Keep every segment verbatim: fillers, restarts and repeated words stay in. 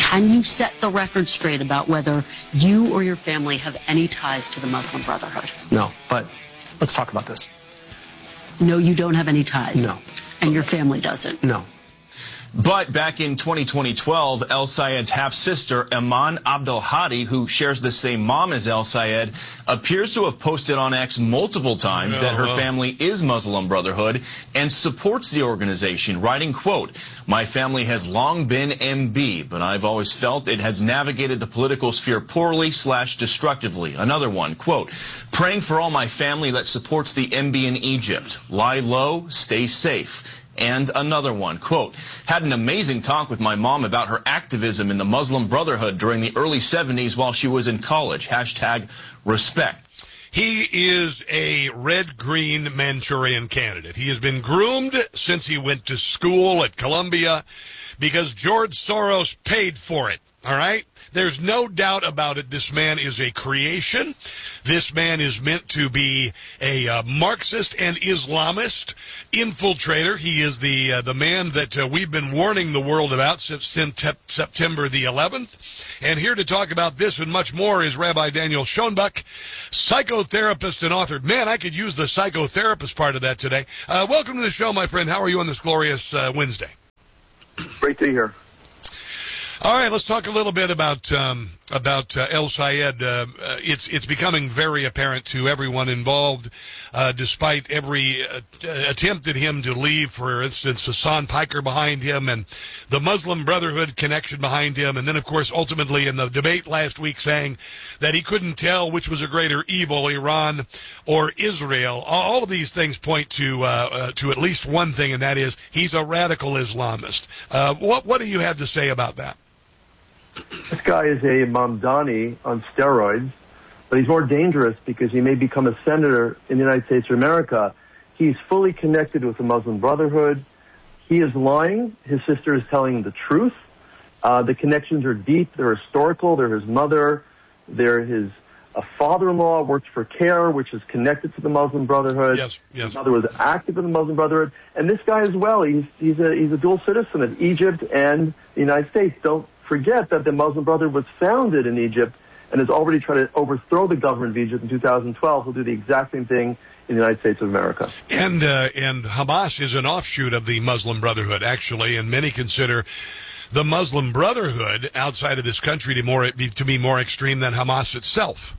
Can you set the record straight about whether you or your family have any ties to the Muslim Brotherhood? No, but let's talk about this. No, you don't have any ties? No. And your family doesn't? No. But back in twenty twelve, El Sayed's half-sister, Iman Abdel Hadi, who shares the same mom as El Sayed, appears to have posted on X multiple times yeah, that her well. family is Muslim Brotherhood and supports the organization, writing, quote, "My family has long been M B, but I've always felt it has navigated the political sphere poorly slash destructively." Another one, quote, "Praying for all my family that supports the M B in Egypt. Lie low, stay safe." And another one, quote, "Had an amazing talk with my mom about her activism in the Muslim Brotherhood during the early seventies while she was in college. Hashtag respect." He is a red-green Manchurian candidate. He has been groomed since he went to school at Columbia because George Soros paid for it. All right? There's no doubt about it. This man is a creation. This man is meant to be a uh, Marxist and Islamist infiltrator. He is the uh, the man that uh, we've been warning the world about since September the eleventh. And here to talk about this and much more is Rabbi Daniel Schoenbuck, psychotherapist and author. Man, I could use the psychotherapist part of that today. Uh, welcome to the show, my friend. How are you on this glorious uh, Wednesday? Great to be here. All right, let's talk a little bit about um, about uh, El Sayed. Uh, uh, it's it's becoming very apparent to everyone involved, uh, despite every uh, attempt at him to leave. For instance, Hassan Piker behind him, and the Muslim Brotherhood connection behind him, and then of course ultimately in the debate last week saying that he couldn't tell which was a greater evil, Iran or Israel. All of these things point to uh, uh, to at least one thing, and that is he's a radical Islamist. Uh, what what do you have to say about that? This guy is a Mamdani on steroids, but he's more dangerous because he may become a senator in the United States of America. He's fully connected with the Muslim Brotherhood. He is lying. His sister is telling the truth. Uh, the connections are deep. They're historical. They're his mother. They're his a father-in-law works for CARE, which is connected to the Muslim Brotherhood. Yes, yes. His mother was active in the Muslim Brotherhood. And this guy as well, he's, he's, a, he's a dual citizen of Egypt and the United States. Don't forget that the Muslim Brotherhood was founded in Egypt and has already tried to overthrow the government of Egypt in two thousand twelve. He'll do the exact same thing in the United States of America. And uh, and Hamas is an offshoot of the Muslim Brotherhood, actually, and many consider the Muslim Brotherhood outside of this country to, more, to be more extreme than Hamas itself.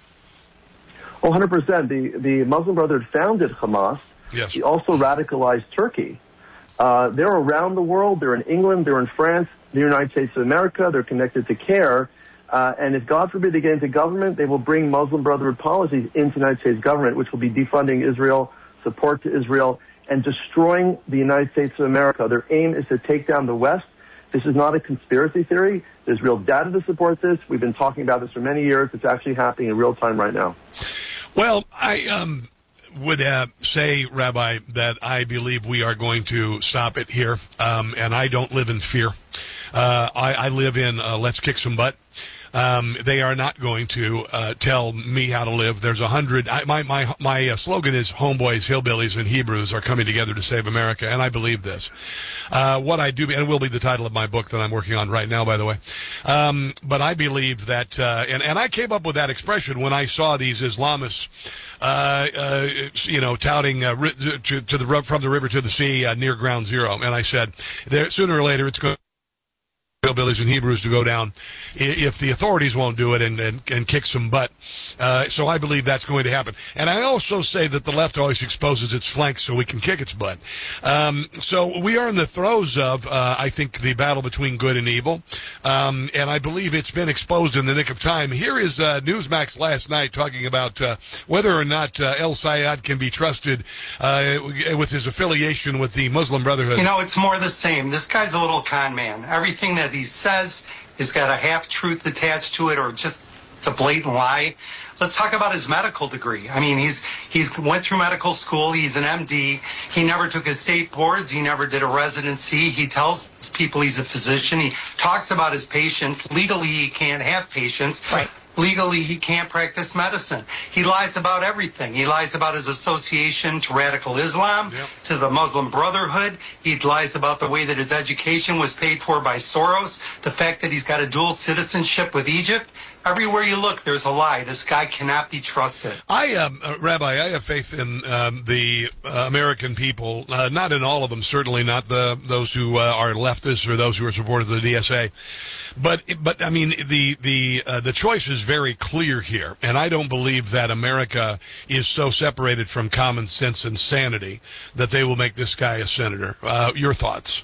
Oh, one hundred percent. The, the Muslim Brotherhood founded Hamas. Yes. He also radicalized Turkey. Uh, they're around the world. They're in England. They're in France. The United States of America. They're connected to CARE. Uh, and if, God forbid, they get into government, they will bring Muslim Brotherhood policies into the United States government, which will be defunding Israel, support to Israel, and destroying the United States of America. Their aim is to take down the West. This is not a conspiracy theory. There's real data to support this. We've been talking about this for many years. It's actually happening in real time right now. Well, I um, would uh, say, Rabbi, that I believe we are going to stop it here, um, and I don't live in fear. Uh, I, I live in uh, let's kick some butt. Um, they are not going to uh, tell me how to live. There's a hundred. I, my my my uh, slogan is "Homeboys, Hillbillies, and Hebrews are coming together to save America," and I believe this. Uh, what I do, and it will be the title of my book that I'm working on right now, by the way. Um, but I believe that, uh, and and I came up with that expression when I saw these Islamists. Uh, uh, you know, touting uh, to, to the from the river to the sea uh, near ground zero, and I said, there, sooner or later it's going. Hillbillies and Hebrews to go down if the authorities won't do it and, and, and kick some butt. Uh, so I believe that's going to happen. And I also say that the left always exposes its flanks so we can kick its butt. Um, so we are in the throes of, uh, I think, the battle between good and evil. Um, and I believe it's been exposed in the nick of time. Here is uh, Newsmax last night talking about uh, whether or not uh, El Sayed can be trusted uh, with his affiliation with the Muslim Brotherhood. You know, it's more the same. This guy's a little con man. Everything that he says has got a half-truth attached to it or just a blatant lie. Let's talk about his medical degree. I mean, he's he's went through medical school. He's an M D. He never took his state boards. He never did a residency. He tells people he's a physician. He talks about his patients. Legally, he can't have patients. Right. legally he can't practice medicine. He lies about everything. He lies about his association to radical Islam, yep. to the Muslim Brotherhood. He lies about the way that his education was paid for by Soros, the fact that he's got a dual citizenship with Egypt. Everywhere you look, there's a lie. This guy cannot be trusted. I, um, uh, Rabbi, I have faith in um, the uh, American people, uh, not in all of them, certainly not the those who uh, are leftists or those who are supporters of the D S A. But, but I mean, the the uh, the choice is very clear here, and I don't believe that America is so separated from common sense and sanity that they will make this guy a senator. Uh, your thoughts?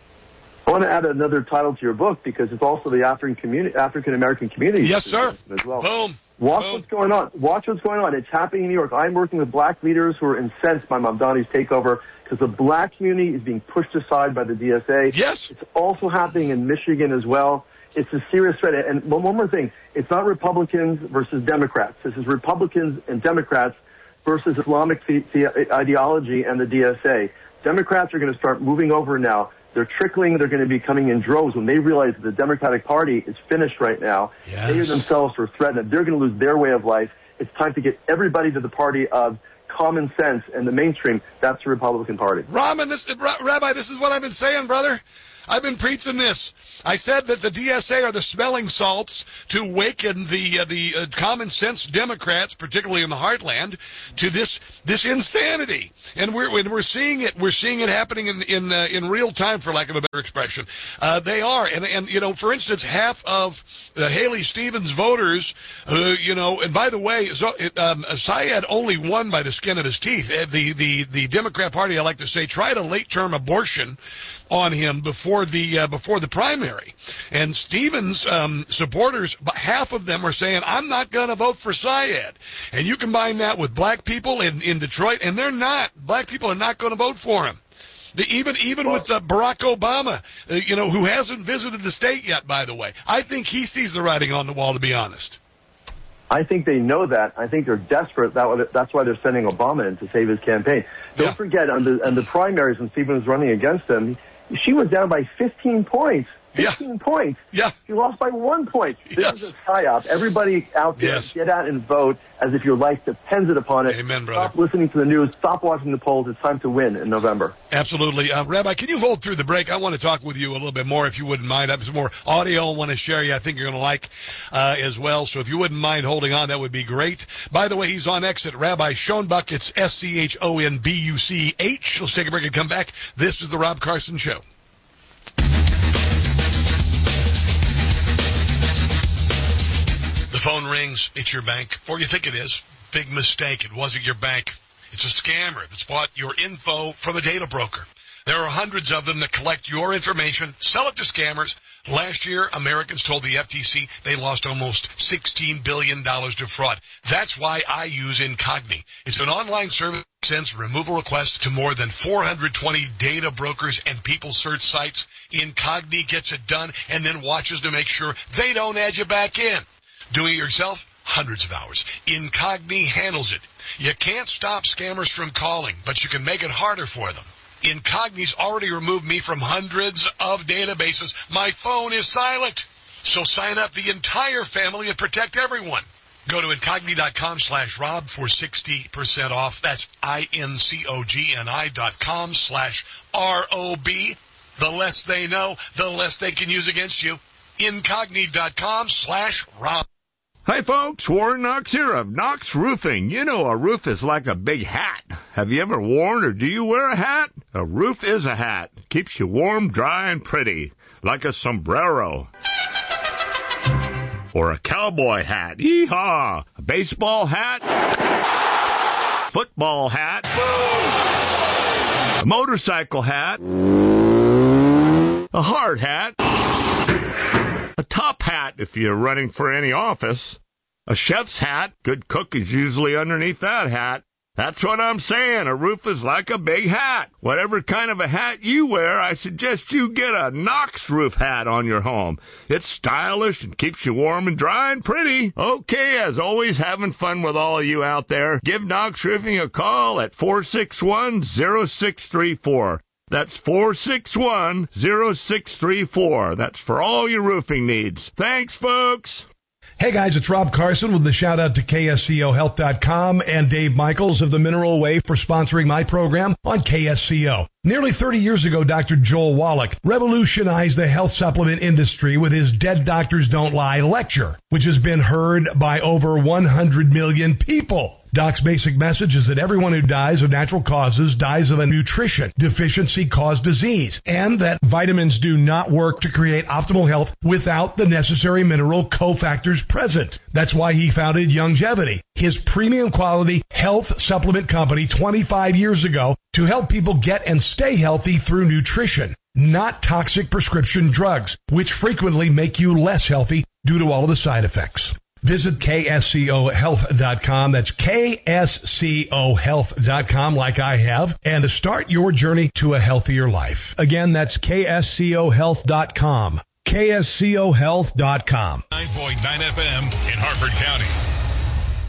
I want to add another title to your book because it's also the African community, African American community. Yes, sir. As well. Boom. Watch Boom. what's going on. Watch what's going on. It's happening in New York. I'm working with black leaders who are incensed by Mamdani's takeover because the black community is being pushed aside by the D S A. Yes. It's also happening in Michigan as well. It's a serious threat. And one more thing. It's not Republicans versus Democrats. This is Republicans and Democrats versus Islamic the- the ideology and the D S A. Democrats are going to start moving over now. They're trickling. They're going to be coming in droves when they realize that the Democratic Party is finished right now. Yes. They themselves are threatened. They're going to lose their way of life. It's time to get everybody to the party of common sense and the mainstream. That's the Republican Party. Rahman, this, Rabbi, this is what I've been saying, brother. I've been preaching this. I said that the D S A are the smelling salts to waken the uh, the uh, common sense Democrats, particularly in the heartland, to this this insanity, and we're and we're seeing it. We're seeing it happening in in uh, in real time, for lack of a better expression. Uh, they are, and and you know, for instance, half of uh, Haley Stevens voters, uh, you know, and by the way, so, um, Syed only won by the skin of his teeth. Uh, the the the Democrat Party, I like to say, tried a late term abortion on him before the uh, before the primary, and Stevens um, supporters, half of them are saying, "I'm not going to vote for Syed." And you combine that with black people in, in Detroit, and they're not. Black people are not going to vote for him. The, even even well, with uh, Barack Obama, uh, you know, who hasn't visited the state yet, by the way, I think he sees the writing on the wall. To be honest. I think they know that. I think they're desperate. That, that's why they're sending Obama in to save his campaign. Don't yeah. forget, on the, on the primaries when Stevens was running against him, she was down by fifteen points. fifteen yeah. points. Yeah. She lost by one point. This yes. is a psyop. Everybody out there, yes. get out and vote as if your life depended upon it. Amen, brother. Stop listening to the news. Stop watching the polls. It's time to win in November. Absolutely. Uh, Rabbi, can you hold through the break? I want to talk with you a little bit more, if you wouldn't mind. I have some more audio I want to share you I think you're going to like uh, as well. So if you wouldn't mind holding on, that would be great. By the way, he's on Exit. Rabbi Schonbuch. It's S C H O N B U C H. Let's take a break and come back. This is the Rob Carson Show. The phone rings. It's your bank. Or you think it is. Big mistake. It wasn't your bank. It's a scammer that's bought your info from a data broker. There are hundreds of them that collect your information, sell it to scammers. Last year, Americans told the F T C they lost almost sixteen billion dollars to fraud. That's why I use Incogni. It's an online service that sends removal requests to more than four hundred twenty data brokers and people search sites. Incogni gets it done and then watches to make sure they don't add you back in. Doing it yourself? Hundreds of hours. Incogni handles it. You can't stop scammers from calling, but you can make it harder for them. Incogni's already removed me from hundreds of databases. My phone is silent. So sign up the entire family and protect everyone. Go to Incogni.com slash Rob for sixty percent off. That's I-N-C-O-G-N-I dot com slash R-O-B. The less they know, the less they can use against you. Incogni.com slash Rob. Hi, folks. Warren Knox here of Knox Roofing. You know a roof is like a big hat. Have you ever worn or do you wear a hat? A roof is a hat. Keeps you warm, dry, and pretty. Like a sombrero. Or a cowboy hat. Yeehaw! A baseball hat. Football hat. A motorcycle hat. A hard hat. A top hat if you're running for any office. A chef's hat. Good cook is usually underneath that hat. That's what I'm saying. A roof is like a big hat. Whatever kind of a hat you wear, I suggest you get a Knox roof hat on your home. It's stylish and keeps you warm and dry and pretty. Okay, as always, having fun with all of you out there. Give Knox Roofing a call at four six one, zero six three four. That's four six one, zero six three four. That's for all your roofing needs. Thanks, folks. Hey guys, it's Rob Carson with the shout out to K S C O health dot com and Dave Michaels of the Mineral Way for sponsoring my program on K S C O. Nearly thirty years ago, Doctor Joel Wallach revolutionized the health supplement industry with his Dead Doctors Don't Lie lecture, which has been heard by over one hundred million people. Doc's basic message is that everyone who dies of natural causes dies of a nutrition deficiency caused disease, and that vitamins do not work to create optimal health without the necessary mineral cofactors present. That's why he founded Youngevity, his premium quality health supplement company twenty-five years ago, to help people get and stay healthy through nutrition, not toxic prescription drugs, which frequently make you less healthy due to all of the side effects. Visit K S C O health dot com. That's K S C O health dot com, like I have, and to start your journey to a healthier life. Again, that's K S C O health dot com. K S C O health dot com. nine point nine F M in Harford County.